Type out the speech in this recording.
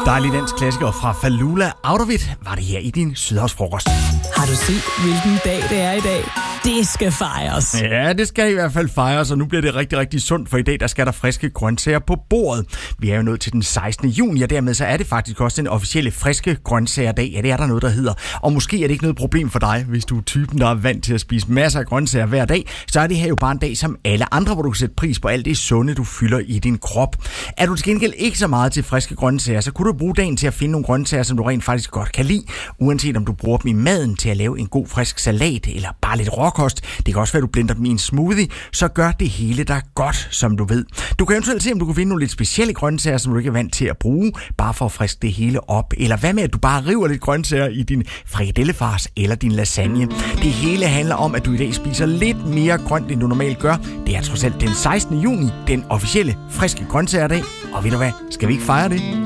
Dejlig dansk klassiker fra Falula. Out of it var det her i din Sydhavsfrokost. Har du set, hvilken dag det er i dag? Det skal fejres. Ja, det skal i hvert fald fejres, og nu bliver det rigtig, rigtig sundt, for i dag der skal der friske grøntsager på bordet. Vi er jo nået til den 16. juni, og dermed så er det faktisk også den officielle friske grøntsagerdag. Ja, det er der noget, der hedder. Og måske er det ikke noget problem for dig, hvis du er typen, der er vant til at spise masser af grøntsager hver dag. Så er det her jo bare en dag som alle andre, hvor du kan sætte pris på alt det sunde, du fylder i din krop. Er du til gengæld ikke så meget til friske grøntsager, så kunne du bruge dagen til at finde nogle grøntsager, som du rent faktisk godt kan lide. Uanset om du bruger dem i maden til at lave en god frisk salat, eller bare lidt råkost. Det kan også være, at du blender dem i en smoothie, så gør det hele dig godt, som du ved. Du kan eventuelt se, om du kan finde nogle lidt specielle grøntsager, som du ikke er vant til at bruge, bare for at friske det hele op. Eller hvad med, at du bare river lidt grøntsager i din frikadellefars eller din lasagne. Det hele handler om, at du i dag spiser lidt mere grønt, end du normalt gør. Det er trods alt den 16. juni, den officielle friske grøntsagerdag. Og ved du hvad, skal vi ikke fejre det?